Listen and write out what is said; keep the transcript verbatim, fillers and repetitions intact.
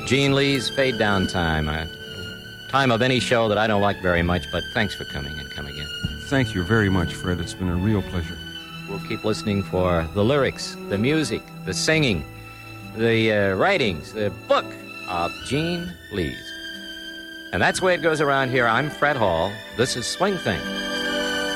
Gene Lee's Fade Down Time. A time of any show that I don't like very much, but thanks for coming and come again. Thank you very much, Fred. It's been a real pleasure. We'll keep listening for the lyrics, the music, the singing, the uh, writings, the book of Gene Lee's. And that's the way it goes around here. I'm Fred Hall. This is Swing Thing.